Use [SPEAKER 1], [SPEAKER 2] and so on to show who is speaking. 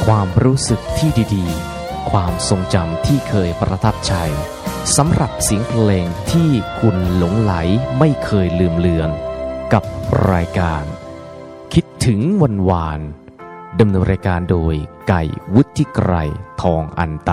[SPEAKER 1] ความรู้สึกที่ดีๆความทรงจำที่เคยประทับใจสำหรับเสียงเพลงที่คุณหลงไหลไม่เคยลืมเลือนกับรายการคิดถึงวันวานดำเนินรายการโดยไก่วุฒิไกรทองอันตะ